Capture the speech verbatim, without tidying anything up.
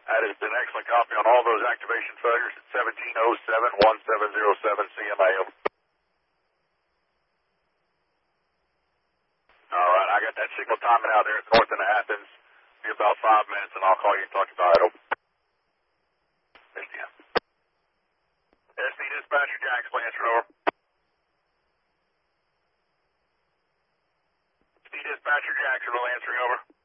That is an excellent copy on all those activation failures at seventeen oh seven, seventeen oh seven C M A. All right, I got that signal timing out there at north end of Athens. Be about five minutes, and I'll call you and talk about it. S D M. S D dispatcher, Jacksonville, answer over. S D dispatcher, Jacksonville, answering over.